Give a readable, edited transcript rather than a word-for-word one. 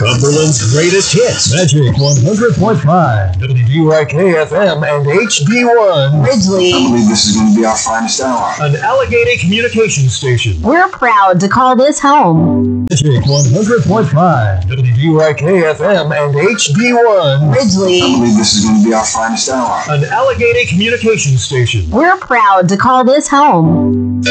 Cumberland's greatest hits. Magic 100.5. WDYK-FM and HD1. Ridgely. I believe this is going to be our finest hour. An Allegheny communications station. We're proud to call this home. Magic 100.5. WDYK-FM and HD1. Ridgely. I believe this is going to be our finest hour. An Allegheny communications station. We're proud to call this home.